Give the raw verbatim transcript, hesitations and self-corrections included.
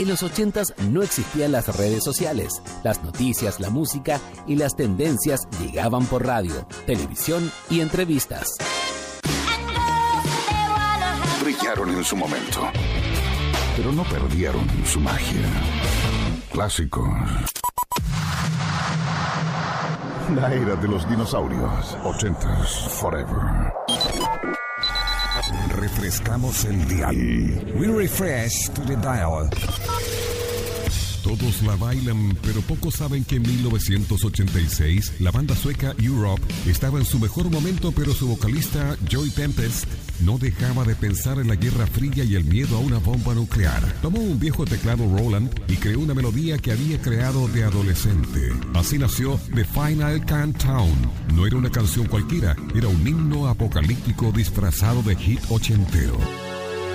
En los ochentas no existían las redes sociales. Las noticias, la música y las tendencias llegaban por radio, televisión y entrevistas. Brillaron en su momento, pero no perdieron su magia. Clásicos. La era de los dinosaurios. Ochentas forever. Refrescamos el dial. We refresh to the dial. Todos la bailan, pero pocos saben que en mil novecientos ochenta y seis la banda sueca Europe estaba en su mejor momento, pero su vocalista Joey Tempest no dejaba de pensar en la Guerra Fría y el miedo a una bomba nuclear. Tomó un viejo teclado Roland y creó una melodía que había creado de adolescente. Así nació The Final Countdown. No era una canción cualquiera, era un himno apocalíptico disfrazado de hit ochentero.